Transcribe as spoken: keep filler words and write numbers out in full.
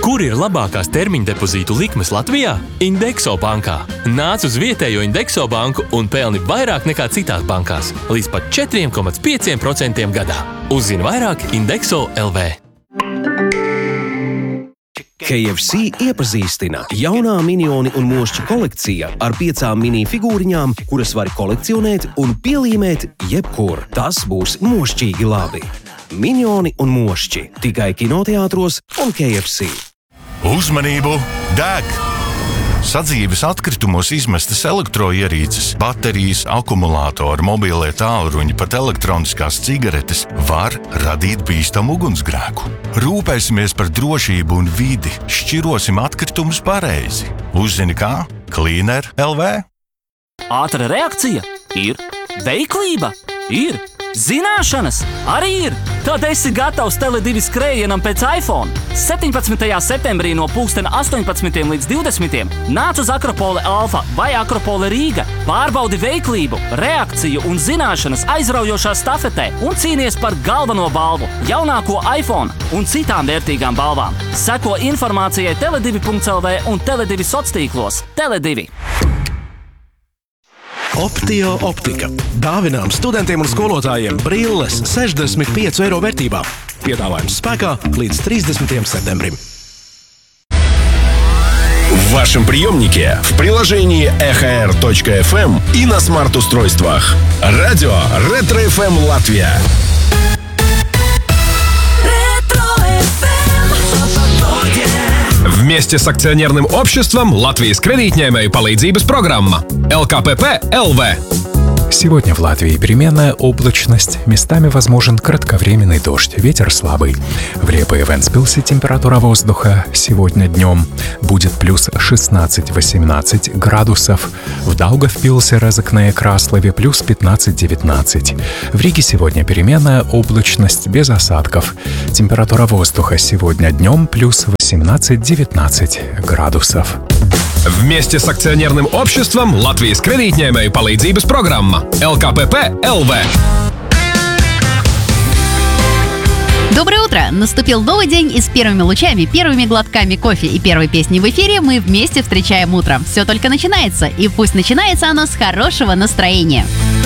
Kur ir labākās termiņa depozītu likmes Latvijā? Indekso bankā. Nāc uz vietējo Indekso banku un pelni vairāk nekā citās bankās. Līdz pat četri komats pieci procenti gadā. Uzzini vairāk Indekso L V. K F C iepazīstina jaunā minioni un mošķi kolekcija ar piecām mini figūriņām, kuras var kolekcionēt un pielīmēt jebkur. Tas būs mošķīgi labi. Minioni un mošķi tikai kinoteātros un K F C. Uzmanību! Deg! Sadzīves atkritumos izmestas elektroierīces, baterijas, akumulātori, mobilie tālruņi, pat elektroniskās cigaretes var radīt bīstamu ugunsgrēku. Rūpēsimies par drošību un vidi, šķirosim atkritumus pareizi. Uzzini kā? Cleaner L V. Ātra reakcija ir, veiklība ir, zināšanas arī ir. Tad esi gatavs Tele divi skrējienam pēc iPhone. septiņpadsmitajā septembrī no pulkstena astoņpadsmitiem līdz divdesmitiem nāc uz Akropole Alfa vai Akropole Rīga. Pārbaudi veiklību, reakciju un zināšanas aizraujošā stafetē un cīnies par galveno balvu, jaunāko iPhone un citām vērtīgām balvām. Seko informācijai tele divi punkts L V un Tele divi sociālos Tele divi. Optio optika. Dāvinām studentiem un skolotājiem brilles sešdesmit pieci eiro vērtībā. Piedāvājums spēkā līdz тридцатому septembrim. В вашем приемнике, в приложении эхо эр точка эф эм и на смарт-устройствах. Радио Ретро эф эм Латвия. Вместе с акционерным обществом Латвijas кредитņēmēju palīdzības программа Л К П П Л В. Сегодня в Латвии переменная облачность, местами возможен кратковременный дождь, ветер слабый. В Лиепае и Вентспилсе температура воздуха сегодня днем будет плюс шестнадцать-восемнадцать градусов, в Даугавпилсе, Резекне и Краслове плюс пятнадцать-девятнадцать. В Риге сегодня переменная облачность без осадков. Температура воздуха сегодня днем плюс восемнадцать-девятнадцать градусов. Вместе с акционерным обществом Латвijas кредитņēmēju palīdzības программа Л К П П Л В. Доброе утро! Наступил новый день, и с первыми лучами, первыми глотками кофе и первой песней в эфире мы вместе встречаем утро. Все только начинается, и пусть начинается оно с хорошего настроения.